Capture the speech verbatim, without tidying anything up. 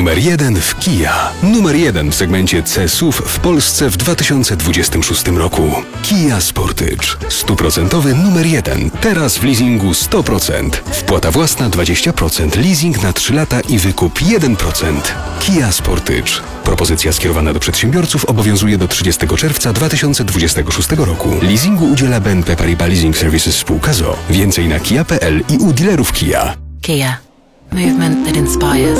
Numer jeden w Kia. Numer jeden w segmencie C S U V w Polsce w dwa tysiące dwudziestym szóstym roku. Kia Sportage. Stuprocentowy numer jeden. Teraz w leasingu sto procent. Wpłata własna dwadzieścia procent. Leasing na trzy lata i wykup jeden procent. Kia Sportage. Propozycja skierowana do przedsiębiorców obowiązuje do trzydziestego czerwca dwa tysiące dwudziestego szóstego roku. Leasingu udziela B N P Paribas Leasing Services spółka z o o. Więcej na kia kropka p l i u dealerów Kia. Kia. Movement that inspires.